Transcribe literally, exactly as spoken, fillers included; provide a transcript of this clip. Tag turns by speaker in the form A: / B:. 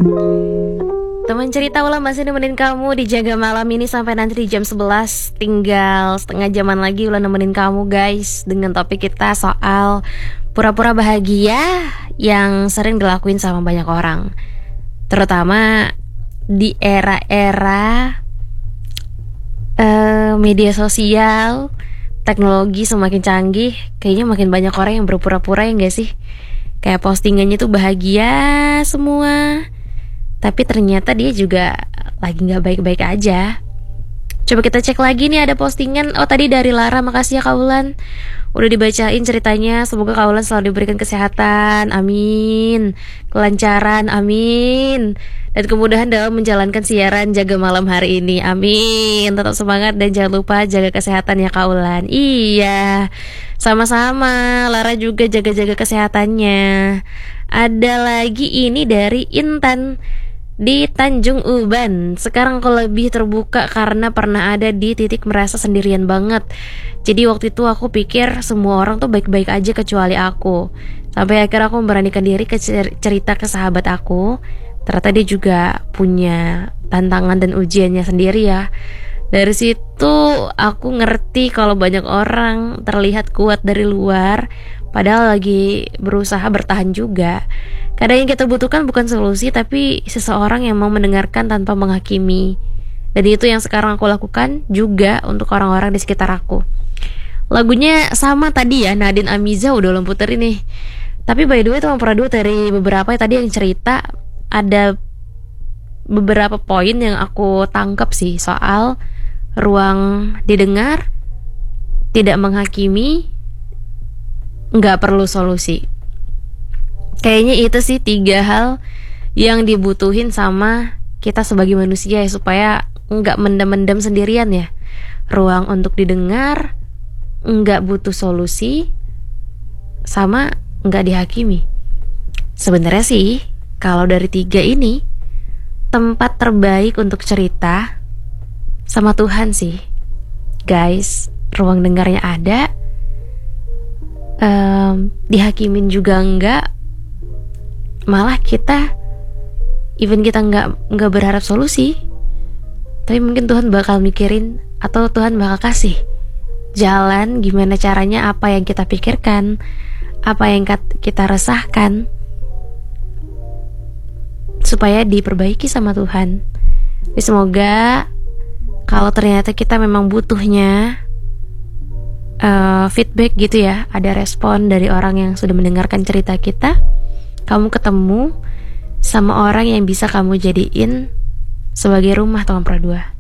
A: Teman cerita ulang masih nemenin kamu di Jaga Malam ini sampai nanti di jam sebelas. Tinggal setengah jaman lagi udah nemenin kamu guys, dengan topik kita soal pura-pura bahagia yang sering dilakuin sama banyak orang, terutama di era-era uh, media sosial. Teknologi semakin canggih, kayaknya makin banyak orang yang berpura-pura, ya gak sih? Kayak postingannya tuh bahagia semua, tapi ternyata dia juga lagi gak baik-baik aja. Coba kita cek lagi nih, ada postingan. Oh tadi dari Lara, makasih ya Kak Ulan udah dibacain ceritanya. Semoga Kak Ulan selalu diberikan kesehatan, amin. Kelancaran, amin. Dan kemudahan dalam menjalankan siaran Jaga Malam hari ini, amin. Tetap semangat dan jangan lupa jaga kesehatan ya Kak Ulan. Iya, sama-sama. Lara juga jaga-jaga kesehatannya. Ada lagi ini dari Intan di Tanjung Uban. Sekarang aku lebih terbuka karena pernah ada di titik merasa sendirian banget. Jadi waktu itu aku pikir semua orang tuh baik-baik aja kecuali aku. Sampai akhirnya aku memberanikan diri ke cerita ke sahabat aku. Ternyata dia juga punya tantangan dan ujiannya sendiri ya. Dari situ aku ngerti kalau banyak orang terlihat kuat dari luar, padahal lagi berusaha bertahan juga. Kadang yang kita butuhkan bukan solusi, tapi seseorang yang mau mendengarkan tanpa menghakimi. Dan itu yang sekarang aku lakukan juga untuk orang-orang di sekitar aku. Lagunya sama tadi ya, Nadine Amiza udah ulang puter ini. Tapi by the way teman Pradu dari beberapa tadi yang cerita, ada beberapa poin yang aku tangkap sih soal ruang didengar, tidak menghakimi, nggak perlu solusi. Kayaknya itu sih tiga hal yang dibutuhin sama kita sebagai manusia ya, supaya nggak mendem-mendem sendirian ya. Ruang untuk didengar, nggak butuh solusi, sama nggak dihakimi. Sebenarnya sih kalau dari tiga ini, tempat terbaik untuk cerita sama Tuhan sih guys. Ruang dengarnya ada, um, dihakimin juga enggak. Malah kita, even kita enggak, enggak berharap solusi, tapi mungkin Tuhan bakal mikirin, atau Tuhan bakal kasih jalan gimana caranya apa yang kita pikirkan, apa yang kita resahkan, supaya diperbaiki sama Tuhan. Jadi semoga kalau ternyata kita memang butuhnya uh, feedback gitu ya, ada respon dari orang yang sudah mendengarkan cerita kita, kamu ketemu sama orang yang bisa kamu jadiin sebagai rumah teman perdua.